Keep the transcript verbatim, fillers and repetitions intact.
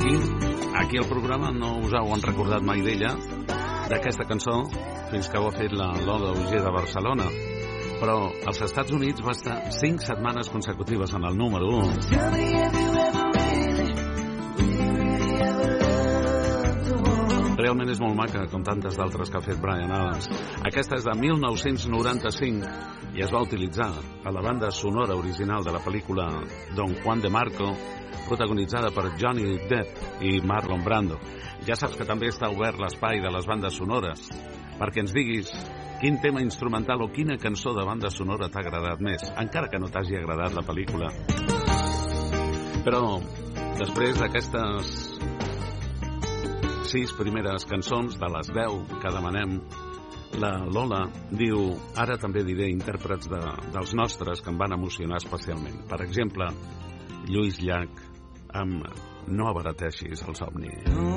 aquí, aquí al programa no us heu recordat mai d'ella, d'aquesta cançó, fins que ho ha fet la Lola Uger de Barcelona. Però als Estats Units va estar cinc setmanes consecutives en el número u. Realment és molt maca, com tantes d'altres que ha fet Bryan Adams. Aquesta és de mil nou-cents noranta-cinc i es va utilitzar a la banda sonora original de la pel·lícula Don Juan de Marco, protagonitzada per Johnny Depp i Marlon Brando. Ja saps que també està obert l'espai de les bandes sonores, perquè ens diguis quin tema instrumental o quina cançó de banda sonora t'ha agradat més, encara que no t'hagi agradat la pel·lícula. Però després d'aquestes sis primeres cançons, de les deu que demanem, la Lola diu, ara també diré intèrprets de, dels nostres que em van emocionar especialment. Per exemple, Lluís Llach amb No abarateixis el somni.